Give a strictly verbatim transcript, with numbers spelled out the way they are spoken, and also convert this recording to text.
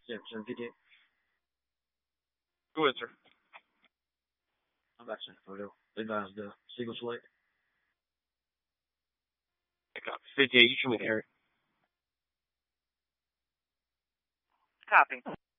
Yeah, seven fifty-eight. Go ahead, sir. I'm about to send a photo. Advise the Siegel Select. I got fifty-eight. You show me the area. Copy.